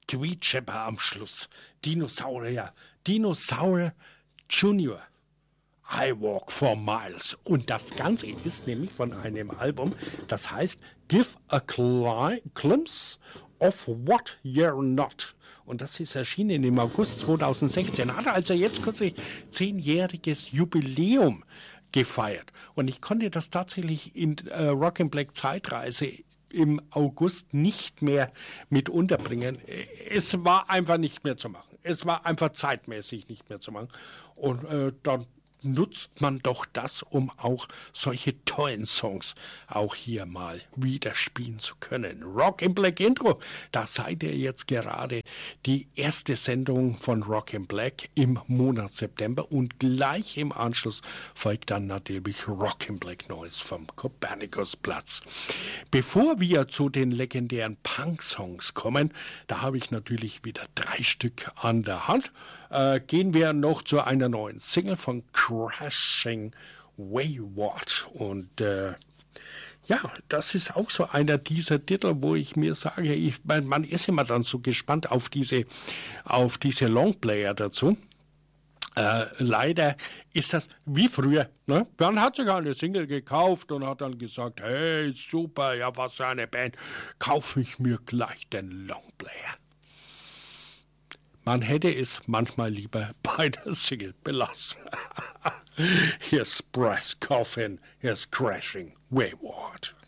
Quietscheber am Schluss. Dinosaurier Junior. I Walk for Miles. Und das Ganze ist nämlich von einem Album, das heißt Give a Glimpse of What You're Not. Und das ist erschienen im August 2016. Hat also jetzt kürzlich 10-jähriges Jubiläum gefeiert. Und ich konnte das tatsächlich in Rock and Black Zeitreise im August nicht mehr mit unterbringen. Es war einfach nicht mehr zu machen. Es war einfach zeitmäßig nicht mehr zu machen. Und dann nutzt man doch das, um auch solche tollen Songs auch hier mal wieder spielen zu können. Rock in Black Intro, da seid ihr jetzt gerade die erste Sendung von Rock in Black im Monat September und gleich im Anschluss folgt dann natürlich Rock in Black Neues vom Kopernikusplatz. Bevor wir zu den legendären Punk-Songs kommen, da habe ich natürlich wieder 3 Stück an der Hand, gehen wir noch zu einer neuen Single von Crashing Wayward. Und ja, das ist auch so einer dieser Titel, wo ich mir sage, man ist immer dann so gespannt auf diese Longplayer dazu. Leider ist das wie früher. Ne? Man hat sich eine Single gekauft und hat dann gesagt, hey, super, ja, was für eine Band, kaufe ich mir gleich den Longplayer. Man hätte es manchmal lieber bei der Single belassen. Here's Brass Coffin, here's Crashing Wayward.